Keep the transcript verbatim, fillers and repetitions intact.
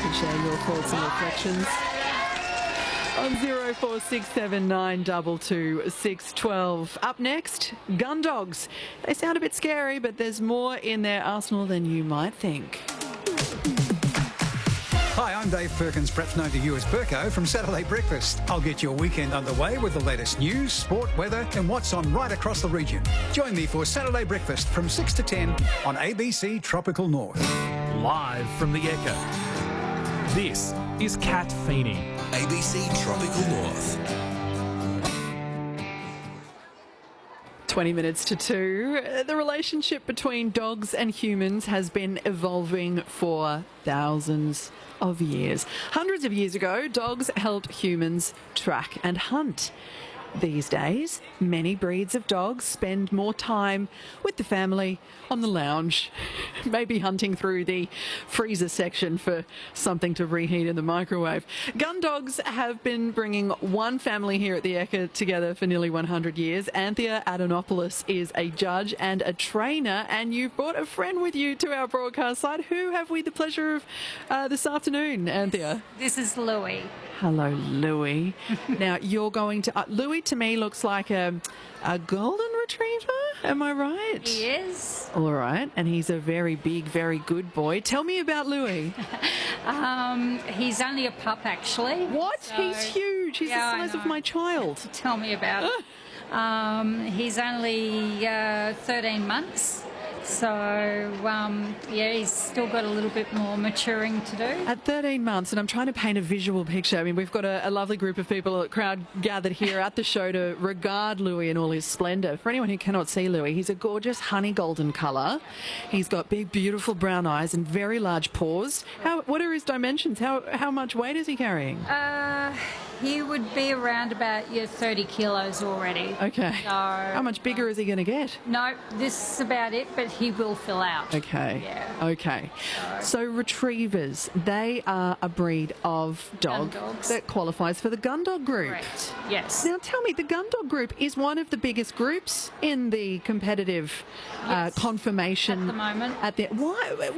can share your thoughts and reflections on zero four six seven nine two two six one two. Up next, gun dogs. They sound a bit scary, but there's more in their arsenal than you might think. Hi, I'm Dave Perkins, perhaps known to you as Perko from Saturday Breakfast. I'll get your weekend underway with the latest news, sport, weather and what's on right across the region. Join me for Saturday Breakfast from six to ten on A B C Tropical North. Live from the Echo, this is Kat Feeney. A B C Tropical North. twenty minutes to two. The relationship between dogs and humans has been evolving for thousands of years. Hundreds of years ago, dogs helped humans track and hunt. These days, many breeds of dogs spend more time with the family on the lounge, maybe hunting through the freezer section for something to reheat in the microwave. Gun dogs have been bringing one family here at the Ekka together for nearly one hundred years. Anthea Adonopoulos is a judge and a trainer, and you brought a friend with you to our broadcast site. Who have we the pleasure of uh, this afternoon, Anthea? This is Louis. Hello, Louis. Now, you're going to... Uh, Louis, to me, looks like a, a golden retriever. Am I right? He is. All right. And he's a very big, very good boy. Tell me about Louis. um, he's only a pup, actually. What? So, he's huge. He's yeah, the size of my child. Tell me about it. Um, he's only uh, thirteen months. So, um, yeah, he's still got a little bit more maturing to do. At thirteen months, and I'm trying to paint a visual picture. I mean, we've got a, a lovely group of people, a crowd gathered here at the show to regard Louis in all his splendour. For anyone who cannot see Louis, he's a gorgeous honey golden colour. He's got big, beautiful brown eyes and very large paws. How? What are his dimensions? How how much weight is he carrying? Uh, he would be around about your thirty kilos already. Okay. So, how much bigger is he going to get? No, this is about it, but he will fill out. Okay. Yeah. Okay. So retrievers, they are a breed of dog Gun dogs. that qualifies for the gun dog group. Correct. Yes. Now tell me, the gun dog group is one of the biggest groups in the competitive uh, Yes. conformation At the moment. At the why?